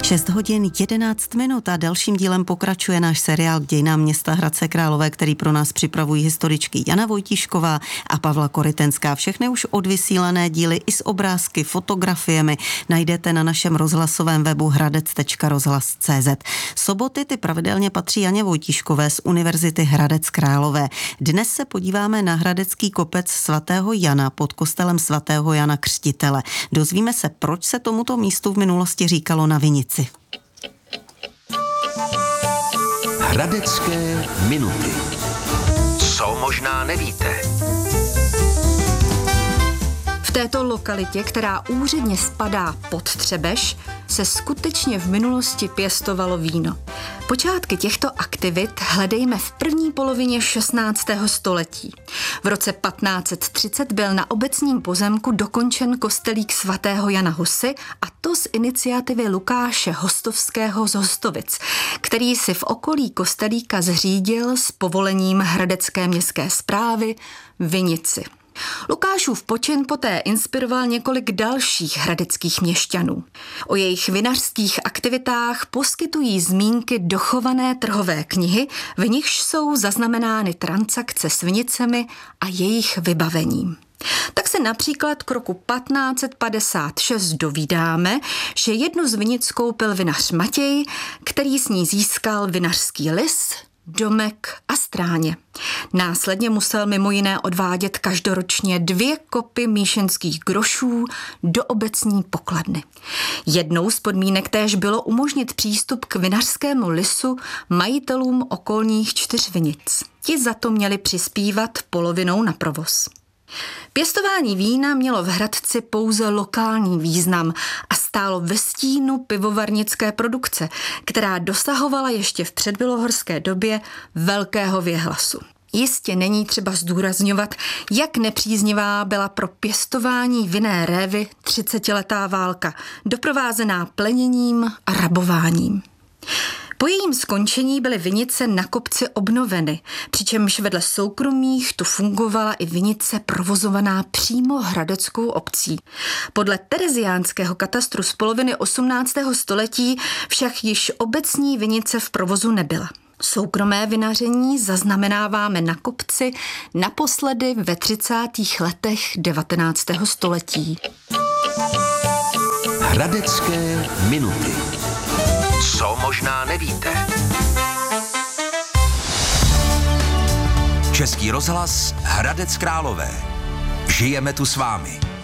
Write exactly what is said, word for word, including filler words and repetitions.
šest hodin jedenáct minut a dalším dílem pokračuje náš seriál k dějinám města Hradce Králové, který pro nás připravují historičky Jana Vojtíšková a Pavla Korytenská. Všechny už odvysílané díly i s obrázky, fotografiemi najdete na našem rozhlasovém webu hradec tečka rozhlas tečka cé zet. Soboty ty pravidelně patří Janě Vojtíškové z Univerzity Hradec Králové. Dnes se podíváme na hradecký kopec svatého Jana pod kostelem svatého Jana Křtitele. Dozvíme se, proč se tomuto místu v minulosti říkalo na Vinici. Hradecké minuty. Co možná nevíte? V této lokalitě, která úředně spadá pod Třebeš, se skutečně v minulosti pěstovalo víno. Počátky těchto aktivit hledejme v první polovině šestnáctého století. V roce patnáct set třicet byl na obecním pozemku dokončen kostelík svatého Jana Husy, a to z iniciativy Lukáše Hostovského z Hostovic, který si v okolí kostelíka zřídil s povolením hradecké městské správy vinici. Lukášův počin poté inspiroval několik dalších hradeckých měšťanů. O jejich vinařských aktivitách poskytují zmínky dochované trhové knihy, v nichž jsou zaznamenány transakce s vinicemi a jejich vybavením. Tak se například k roku patnáct set padesát šest dovídáme, že jednu z vinic koupil vinař Matěj, který s ní získal vinařský lis, domek a stráně. Následně musel mimo jiné odvádět každoročně dvě kopy míšenských grošů do obecní pokladny. Jednou z podmínek též bylo umožnit přístup k vinařskému lisu majitelům okolních čtyř vinic. Ti za to měli přispívat polovinou na provoz. Pěstování vína mělo v Hradci pouze lokální význam a stálo ve stínu pivovarnické produkce, která dosahovala ještě v předbělohorské době velkého věhlasu. Jistě není třeba zdůrazňovat, jak nepříznivá byla pro pěstování vinné révy třicetiletá válka, doprovázená pleněním a rabováním. Po jejím skončení byly vinice na kopci obnoveny, přičemž vedle soukromých tu fungovala i vinice provozovaná přímo hradeckou obcí. Podle tereziánského katastru z poloviny osmnáctého století však již obecní vinice v provozu nebyla. Soukromé vinaření zaznamenáváme na kopci naposledy ve třicátých letech devatenáctého století. Hradecké minuty. Co možná nevíte? Český rozhlas Hradec Králové. Žijeme tu s vámi.